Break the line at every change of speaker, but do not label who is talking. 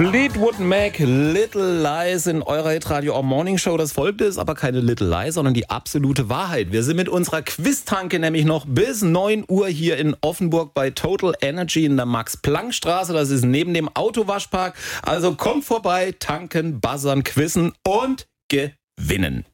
Fleetwood Mac, Little Lies in eurer Hitradio Morning Show. Das folgte ist aber keine Little Lies, sondern die absolute Wahrheit. Wir sind mit unserer Quiztanke nämlich noch bis 9 Uhr hier in Offenburg bei Total Energy in der Max-Planck-Straße. Das ist neben dem Autowaschpark. Also kommt vorbei, tanken, buzzern, quizzen und gewinnen.